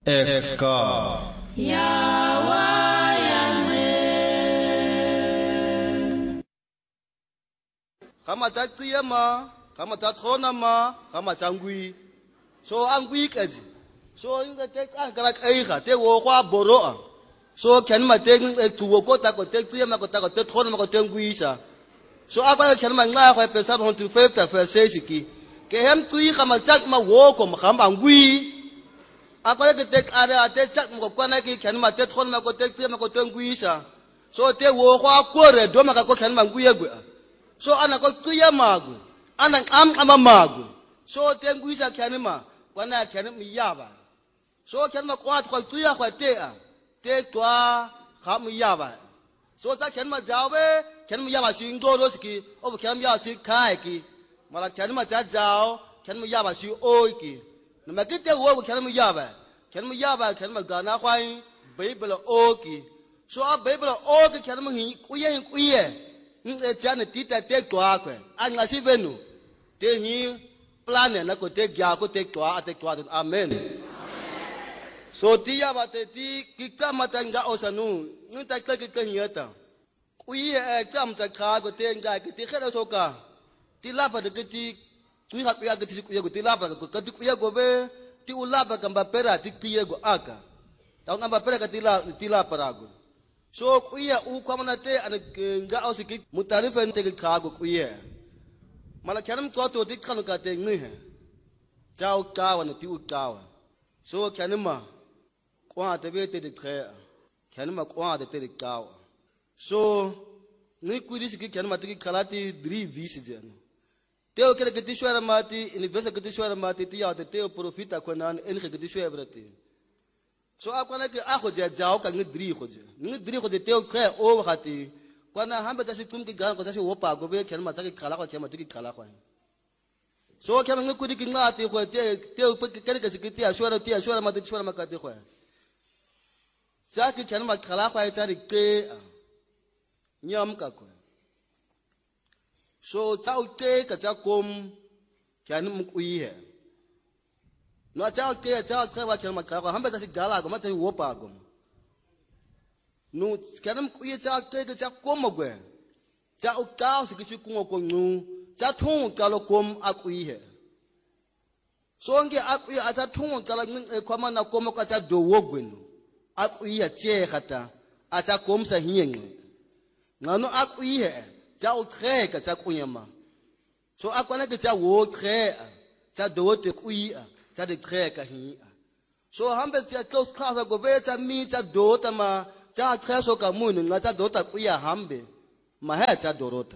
Exka Kama tatsiyama, kama tatronama, kama tangui. So angui kaji. So inga tek angkara kaiha, te wokwa boroa. So kenma tek tuwoko tako tek tsiyama ko tako tek tronama ko tenguisa. So apa kenma nga kwa pesa 150 versesiki. Ke hem tui kama tak ma woko kama angui. Apa ke tek area tek tak mo ko na ki kenma tek tronama ko tek tsiyama ko tenguisa. So te wokwa kore do maka ko kenma angui egwe. So ana ko tuya magu ana ama magu so tenguisa kanima kwana kanima yaba so kanima kwat ko tuya kwa te twa kham yaba so ta kanima jawe kanima yaba si ngoro ski o kanima yaba si kai ki mala kanima ja jao kanima yaba si oiki no makite wo kanima yaba kanima gana kwai bible oki so a bible oki kanima hi kuye Jana tita tek toa kwe. Anga si venu. Te hi plane na ko tek ya ko tek toa amen. So tiya ba te ti kikta matanga osanu. Nunta klek ke hiata. Kuye kam ta kha ko te nga ke ti khela soka. Ti lapa de ti tu ha kuya ke ti kuya ko ti lapa ko ti kuya go be ti ulapa kamba pera ti kuya go aka. Taun namba pera ka ti lapa rago. So kuya kwa manate nga osiki mutarifa nteke kago kuya mala kanam to dikkhanu ka te ngihe jao kawa na ti ukawa so kanima kwa te bete de khe kanima kwa te te kawa so ni kuri siki kanima te khalati dri visijano te o kele ke shwara mati university ke shwara mati ti ya te profita kwa nan en ke shwara brati so akwana ke akhoje jao ka ngidri khoje te o khe o khati kwana hambe tasi tum ki gan ko tasi wopa go be khelma tsaki khala ko khelma tiki khala ko so khe ngi kudi ki ngati ko te o ke ke sikiti ashwara ma te shwara ma ka te ko tsaki khelma khala ko ai tsari ke nyam ka ko so tsau te ka tsakom kyani mukuyi no chao ke wa kelma ka hamba ta sigala go mata wopa go no kanam kuye cha ke cha komo gwe cha o ka se ki ku ko nu cha thung ka lo kom akui he so nge akui a cha thung ka la ko ma na komo ka cha do wo gwe no akui ya che khata a cha kom sa hieng ngano akui he cha o khe ka cha kunyama so akwana ke cha wo khe cha do te kui cha de treka hi so hambe cha close class go be cha mi cha do ta ma cha treso ka mun nga cha do ta ku ya hambe ma ha cha dorota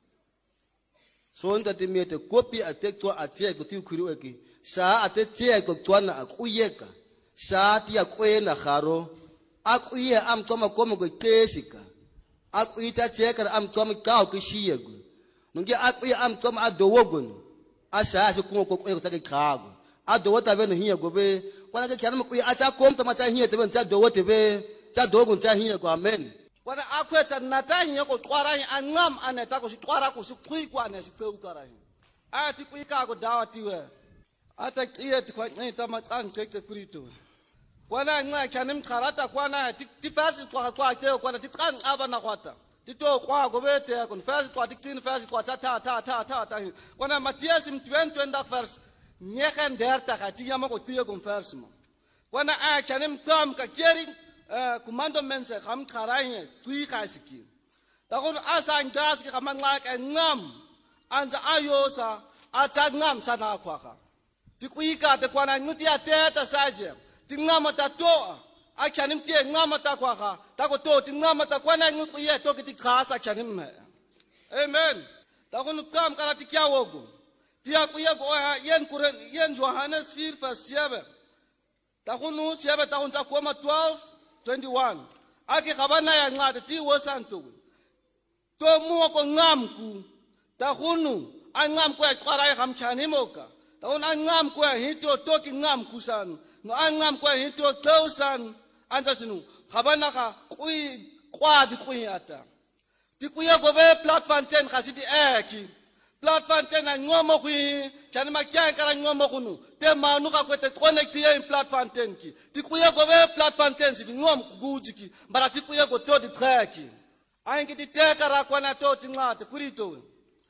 so nta ti mi te copy attack to attack go ti khuru eki sa ate che go tswana ku yeka sa ti ya kwena kharo aku ye am toma komo go kesika aku ita che ka am toma ka ku shiyego nunge aku ye am toma adowogun asa se ku ko ko ta ke khago ado wata be no hiya gobe wana ke kyana ku acha kom ta macha hiya te ben cha do wote be cha dogun cha hiya go amen wana akwetsa nata hiya ko twara hi angam aneta ko si twara ko si khui kwa ne si tseu kara hi ati ku ka go dawati we ata kiye ti kwa nta matsan ke kurito wana nga kyanim kharata kwana ti fasi kwa ke kwana ti kan aba na kwata ti to kwa go be te kon fasi kwa ti tin fasi kwa ta wana Matias 20 vers Nyekhem derta kati yama ko tiye konfersmo. Wana a chanem tam ka keri kumando mense kham kharanye tui khasiki. Takon asa ndas ki khamangla ka ngam anza ayosa acha ngam sana khwakha. Tikuika te kwana nguti ateta saje. Tingama ta to a chanem tie ngama ta khwakha. Tako to tingama ta kwana nguti ye to ki khasa chanem. Amen. Takon tam kana tikya wogo. Tia kuya go yen Johannes 4 vers 7 takunu 7 takun sa koma 12:21 aki kabana ya ngade ti wosantu to mu ko ngamku takunu angam ko twara ya kamchani moka takun angam ko hito toki ngamku san no angam ko hito tausan anza sinu kabana ka kui kwadi kuya ata ti kuya go be platform 10 kasiti eki platform tena ngomo kui chani makia kara ngomo kunu te manu ka kwete connect ye in platform ten ki ti kuye go be platform ten si ngom kuguji ki bara ti kuye go to di traki aingi ti te kara kwana to ti ngate kurito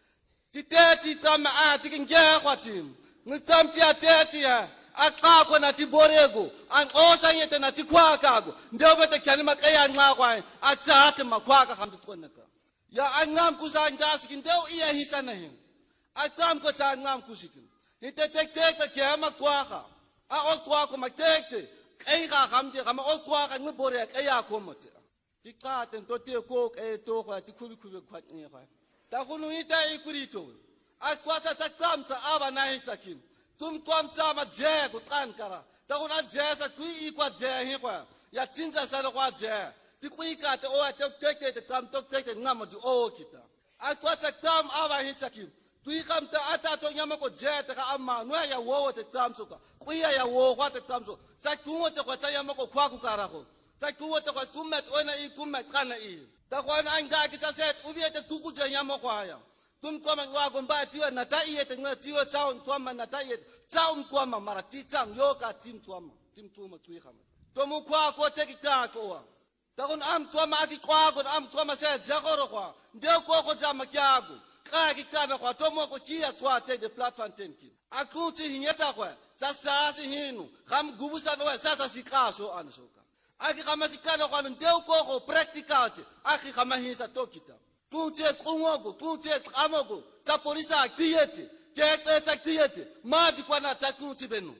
ti te ti tama a ti nge kwatim ngitam ti ateti ya akako na ti borego an osa yete na ti kwakago ndio bete chani makaya ngakwa atsate makwaka hamti konaka ya angam kusa njas kindeu iya hisana hin atam ko ta angam kusikin itetekeka kema kwaka a okwako makeke kaiga hamti kama okwaka ngibore kaya komote tikate ntote ko to kwa tikhubi kwatni kwa ta kunu ita ikurito akwasa tsakamtsa aba na hitsakin tum kwamtsa ma je ku tsankara ta kuna je sa kui ikwa je hi kwa ya tsinza sa lo kwa je tikuika te o te teke te kam to teke ngama du o kita akwasa kam aba hitsakin tuikam ta ata to nyama ko je te ka amma no ya wo te kam suka kuia ya wo kwa te kam so sa kungo te kwa tsa yama ko kwa ku karako sa kungo te kwa kumet ona I kumet kana I ta kwa na anga kita set ubi te tuku je nyama kwa ya tum koma ngwa gomba tiwa na ta iye te ngwa tiwa chao ntwama na ta iye chao ntwama mara ti chang yoka tim twama tuikama tomu kwa ko te ka ko wa ta kun am twama aki kwa ko am twama se jagoro kwa ndio ko jama kyago ka ki kana kwa tomu ko chia twa te de platform tenki akuti hinyeta kwa sasa si hinu kham gubusa no sasa sikaso ansoka aki kama sikana kwa ndio ko practical aki kama hisa tokita Punche kungogo, punche amogo, ta polisa akiyete, kete takiyete, madi kwa na takunti benu.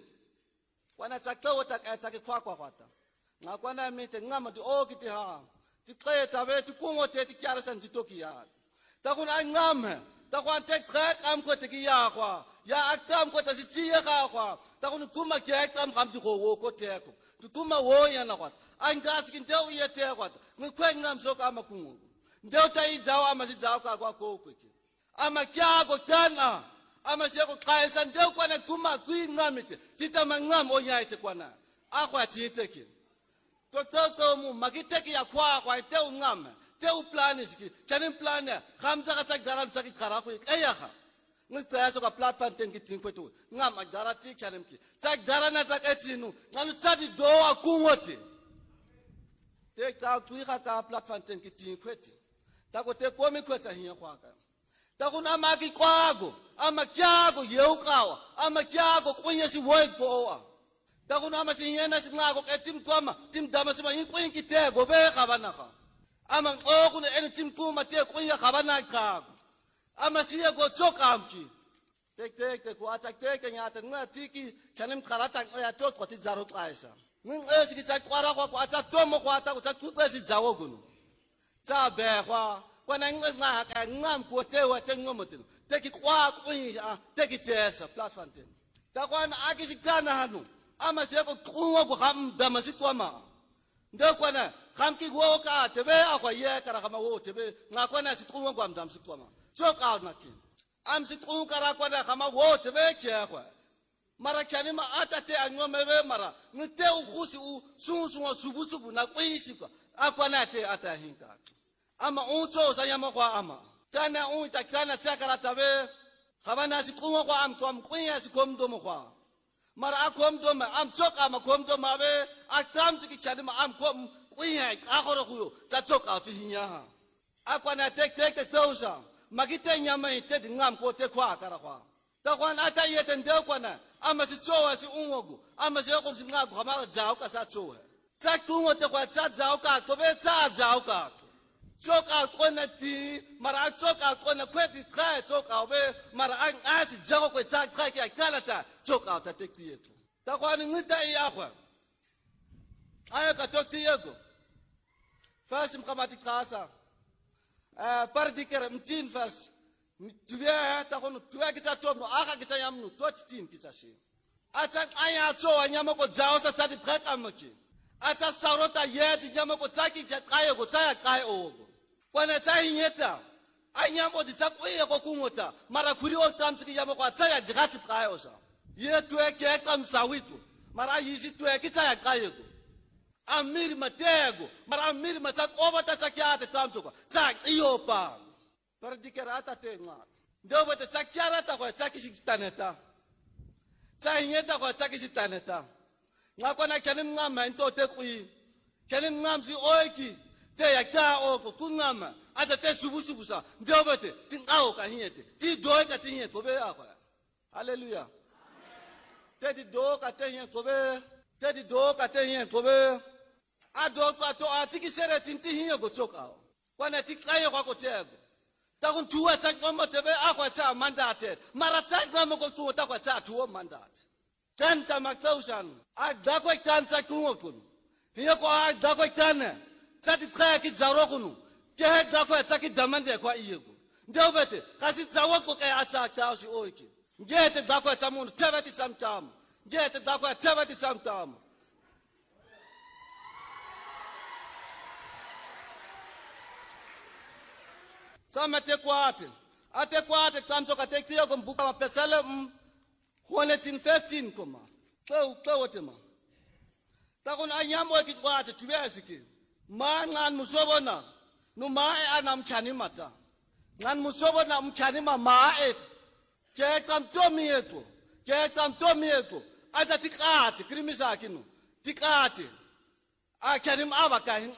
Wana takao takatake kwa kwata. Na kwa na mite ngama di okiti ha. Tikaya tabe tukungo te tikyara san titoki ya. Takuna ngama, takwan tek trek am ko tikiya kwa. Ya akam ko tasitiya kwa. Takuna kuma kek am kam ti ko ko teko. Tukuma wo ya na kwa. Angasi kindeu yete kwa. Ngikwe ngam soka ama kungo. Ndio taijao ama sijao kwa kweke ama kyago kana ama siyako kaisa ndio kwa na tuma kui ngamite tita mangam onyaite kwa na akwa titeke to mu magiteke ya kwa te ungama te uplani siki chanin plane khamza ka garan saki khara ku eyaha ngitaya so ka platform tenki tinkwetu ngama garati chanin ki sa garana taketinu ngalu tsadi do akungote te ka tuika ka platform tenki tinkweti tako te komi kwetsa hiya kwaka tako na maki kwago ama kyago yeukawa ama kyago kwenye si woiko oa tako na masinyena singago ketim twama tim dama sima yikwinki te go be kabanaka ama oku ne eni tim kuma te kwenye kabana kago ama siye go chokamki tek ko acha tek nyata ngatiki chanim karata ya tot kwati zaro tsaisa ngesi kitsakwara kwa acha tomo kwa ta kutsakupesi zawo gunu cha behwa kwana ngaka ngam ko tewa tengomotin teki kwa kuya teki tesa platform ten ta kwana akisikana hanu ama seko kungo ko ham damasitwama ndo kwana khamki go ka tebe akwa ye kara kama wo tebe ngakwana sikungo kwa mdamsitwama choka nakin am sikungo kara kwana kama wo tebe kyakwa mara chani ma atate angomebe mara ngite ukhusi sunsunga subusubu na kwisikwa akwana te atahinka ama uncho sayama kwa ama kana unta kana tsakara tabe khabana sikungo kwa am kwa mkwiya sikomdomo kwa mara akomdomo am choka ama komdomo be akam sikichani ma am kwa mkwiya akoro kuyo tsachoka atihinya akwana tek tosa magite nyama ite ngam ko te kwa kara kwa takwan ata yete ndio kwana ama sichowa si ungogo ama siyoko singago kama jao ka sa chowa tsakungo te kwa tsajao ka tobe tsajao ka choka kona ti mara choka kona kweti kaya choka obe mara asi jago kwe tsa kaya kalata choka ta tekieto takwani ngita iyakwa aya ka tokiyego first mkamati kasa pardikere mtin first tuya takono tuya kitsa tomo aka kitsa yamnu tot team kitsa shi acha aya chowa nyama ko jao sa tsadi kaka maki acha sarota yeti nyama ko tsaki kaya ko tsaya kaya ogo kwana tsayinyeta anyambo ditsakuye ko kungota mara kuri o tamtsiki yamo kwa tsaya digati kayo sa yetu eke kamsawitu mara yisi tu eke tsaya kayego amiri matego mara amiri matsakoba tatsakyate tamtsuka tsak iyopa pardikera ata tenga Ndio bete tsakiara ta kwa tsakisitaneta. Tsainyeta kwa tsakisitaneta. Ngakona kene ngama ntote kui. Kene ngamsi oiki. Te ya ka oko kungama. Ata te subusubusa. Ndio bete tingao ka hinyete. Ti doika tinyete kobe akwa. Hallelujah. Tedi doka tenye kobe. Tedi doka tenye kobe. Adoka to atiki sere tinti hinyo gochoka. Kwana tikaye kwa kotego. Takun tuwa takoma tebe akwa cha mandate. Mara takoma ko tuwa takwa cha tuwa mandate. Kanta maktausan. Agdako kansa kuwokun. Hiyo ko agdako kana. Tati kaya ki zarokunu. Ke dako taki damande kwa iyego. Ndio bete kasi zawoko kaya acha chaosi oiki. Ngete dako tamun tebeti tamtam. Ngete dako tebeti tamtam. Kama atekwate kamsoka tekio kumbuka mapesale hone tin 15 koma kawotema takon anyamo ekikwate tubesiki mangan musobona no mae anamkhani mata ngan musobona mkhani mamae ke kamtomieko ata tikati krimisa kinu tikati akhanim abakahin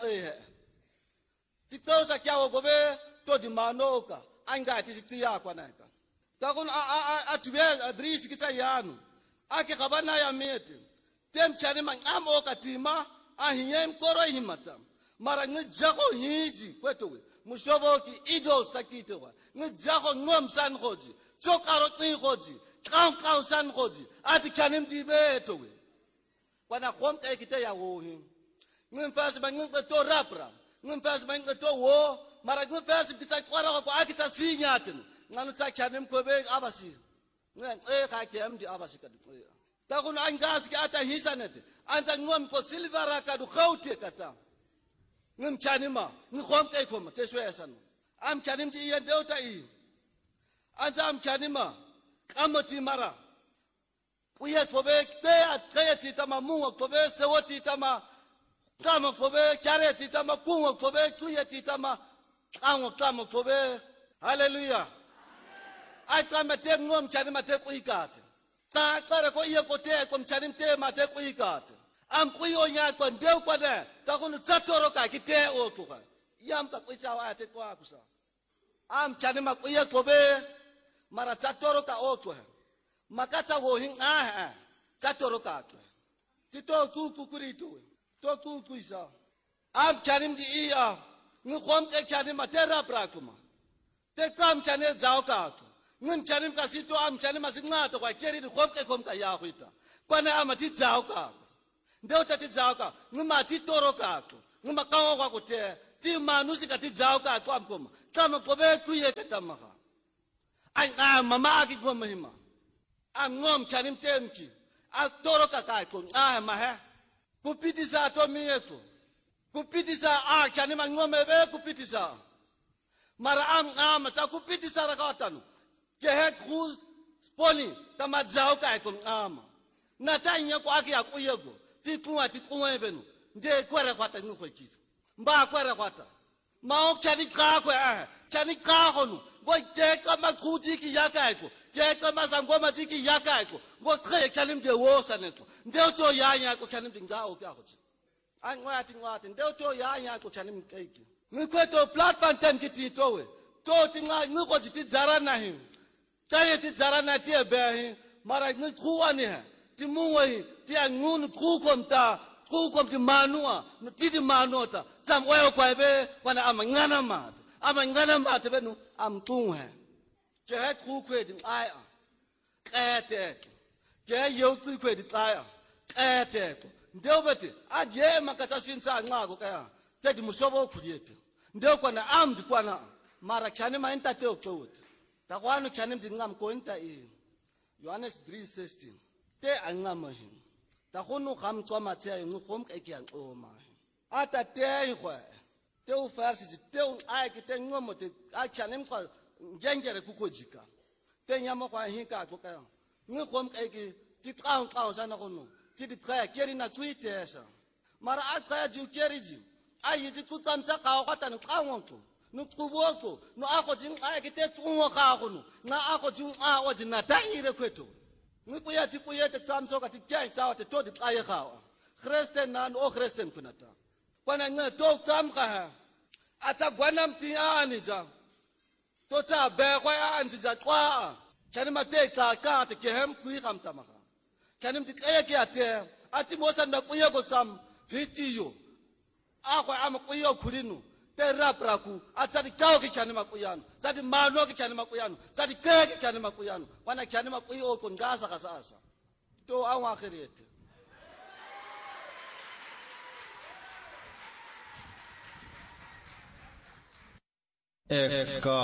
tiktosa kyawo gobe to di manoka anga tisiktia kwa naka takon atube adrisi kitayanu ake kabana ya mete tem chani mangamo katima ahiye mkoro himata mara ngijako hiji kwetowe mushoboki idols takitewa ngijako ngomsan khoji chokaro khoji kaun san khoji ati chani mdibetowe wana khomta ekite wohi ngimfasi bangin to rapra ngimfasi bangin to wo mara ngifesi bitsa kwara kwa akita sinyatin nganu tsakhane mkobe abasi ngxe kha kemdi abasi kadixia takun angas ke ata hisanete anza ngom ko silvera ka du khawte kata ngimchanima ngikhomke khoma teshwesano amchanim ti yende uta I anza amchanima kamoti mara kuye kobe te titama mungo kobe sewoti tama kama kobe kareti tama kungo kobe kuye titama kamo kobe. Hallelujah. Ay kamete ngom chani mate kuikate. Ta kare ko iye kote kom chani te mate kuikate. Am kuyo nya ko ndeu kwa de. Ta kunu tsatoro ka kite o kuka. Yam ka kuichawa ate kwa kusa. Am chani makuye kobe mara tsatoro ka o kwa. Makata wo hin tsatoro ka kwa. Tito kukurito. To kuisa. Am chani di iya ngkhom ke chani matera prakuma te kam chane zao ka ngin chani ka sito am chani masinga to kwa keri khom ke khom ka ya huita kwana amati zao ka ndeo tati zao ka ngima ti toro ka ngima kawo kwa kute ti manusi ka ti zao ka kwa mkoma kama kobe kuye katamaha ai mama ki khom hima am ngom chani temki a toro ka ko mahe kupitisa to mieko kupitisa chani mangome be kupitisa mara am cha kupitisa rakatanu ke het khuz spoli tamadzao ka ko natanya ko akia kuyego ti kuwa benu nde kwere kwata ngukhwekile mba kwere kwata ma chani ka ko chani ka honu go ke kama khuji ki yakaiko ke kama sangoma tiki yakaiko go khe chani mde wosaneko nde to yanya ko chani mdingao kya hoje ngwati ndeo to yanya ko chani mkeki ngikweto platform 10 kititowe to tinga ngiko jitidzara nahi kaye tidzara na tie be mara ngikhuani he timuwe ti angun khukom ti manua ti manota tsam oyo kwabe wana amangana mat benu amtunghe ke khukwedi aya kete ke yoku kwedi aya kete ndeo bete adye makata sinza ngako kaya tedi mushobo khuliyete ndeo kwana amdi kwana mara chane mainta te okowut takwano chane mdingam ko inta Johannes 3:16 te angamahi takhono khamtswa mathe ngkhom ka ke angoma ata te khwa te u farsi te u ay ke te ngomo te a chane mkwa ngengere kukojika te nyamo kwa hinka ko kaya ngkhom ka ke ti qaw sana kono ti traya keri na tuitesa mara akaya ju keriji ayi ti kutamtsa ka kwata nqawonko no kuboko no ako jing ay kite tsungo ka ako no na ako jing awa jina taire kwetu ni puya te tsamso ka ti kya tawa te to di kaya ka Christian nan o Christian kunata pana nga to tsam ka ha ata gwanam ti ani ja to tsa be kwa an si ja kwa kani mate ka te kehem kui kam tamaka kani ti kaya ke ate ati mosan na kuya ko tsam hitiyo ako am kuya kurinu te rapraku atsati kao ki chani makuyano tsati mano ki chani makuyano tsati ke ki chani makuyano wana chani makuyo ko ngasa kasasa to awa akhirete Exka